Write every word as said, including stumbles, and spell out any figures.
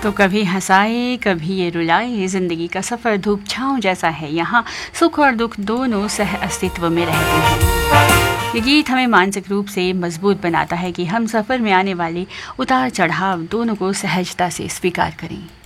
तो कभी हंसाए कभी ये रुलाए, जिंदगी का सफर धूप छांव जैसा है, यहाँ सुख और दुख दोनों सह अस्तित्व में रहते हैं। ये गीत हमें मानसिक रूप से मजबूत बनाता है कि हम सफर में आने वाले उतार चढ़ाव दोनों को सहजता से स्वीकार करें।